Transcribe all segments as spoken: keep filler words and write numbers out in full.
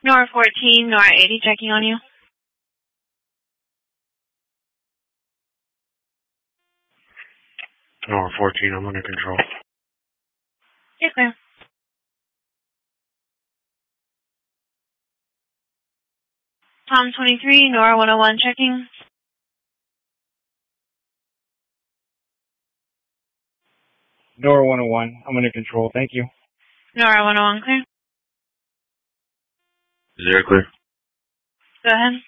Nora fourteen, Nora eighty, checking on you. Nora fourteen, I'm under control. You're clear. Tom twenty-three, Nora one oh one, checking. Nora one oh one, I'm under control, thank you. Nora one oh one, clear. Zero clear. Go ahead.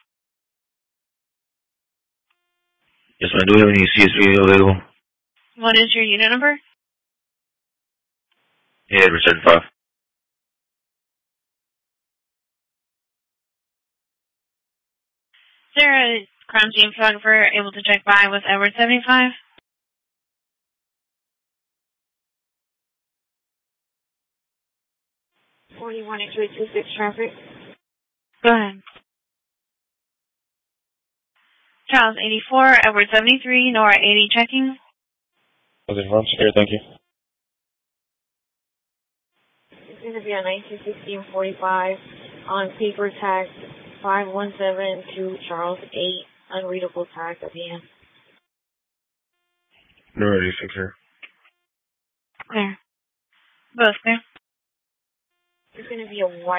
Yes, ma'am. Do we have any C S V available? What is your unit number? Yeah, return five. Is there a crime scene photographer able to check by with Edward seventy-five? forty-one X ray two six traffic. Go ahead. Charles eighty-four, Edward seventy-three, Nora eighty, checking. Okay, I'm secure, thank you. It's going to be on nineteen sixteen forty-five on paper tag five one seven to Charles eight, unreadable tag at the end. Nora eighty-six here. Clear. Both clear. It's going to be a white